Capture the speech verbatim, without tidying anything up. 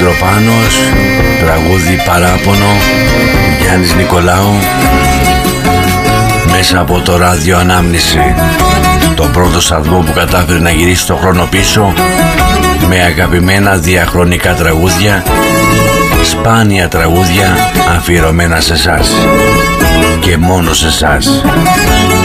Μητροπάνος, τραγούδι Παράπονο, Γιάννης Νικολάου, μέσα από το ράδιο Ανάμνηση, το πρώτο σταθμό που κατάφερε να γυρίσει το χρόνο πίσω με αγαπημένα διαχρονικά τραγούδια, σπάνια τραγούδια αφιερωμένα σε εσάς και μόνο σε εσάς.